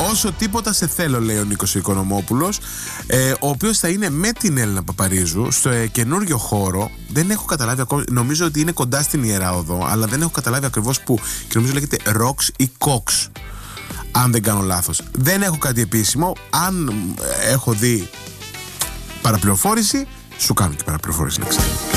Όσο τίποτα σε θέλω, λέει ο Νίκος Οικονομόπουλος, ο οποίος θα είναι με την Έλληνα Παπαρίζου στο καινούριο χώρο. Δεν έχω καταλάβει ακόμα, νομίζω ότι είναι κοντά στην Ιερά Οδό, αλλά δεν έχω καταλάβει ακριβώς που. Και νομίζω λέγεται Rocks ή Cox, αν δεν κάνω λάθος. Δεν έχω κάτι επίσημο. Αν έχω δει παραπληροφόρηση, σου κάνω και παραπληροφόρηση, να ξέρει.